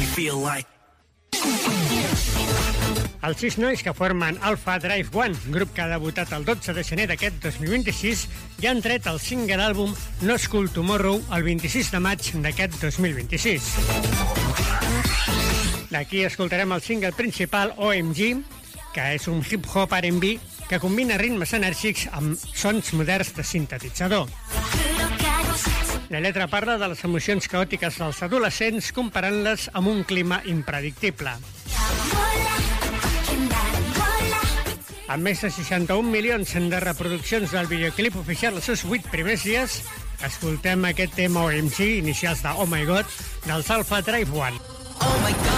Els 6 nois que formen Alpha Drive One, grup que ha debutat el 12 de gener d'aquest 2026, ja han tret el single àlbum No School Tomorrow el 26 de maig d'aquest 2026. D'aquí escoltarem el single principal, OMG, que és un hip-hop R&B que combina ritmes enèrgics amb sons moderns de sintetitzador. La lletra parla de les emocions caòtiques dels adolescents comparant-les amb un clima impredictible. Amb més de 61 milions de reproduccions del videoclip oficial els seus 8 primers dies, escoltem aquest tema OMG, inicials de Oh My God, dels Alpha Drive One. Oh my God.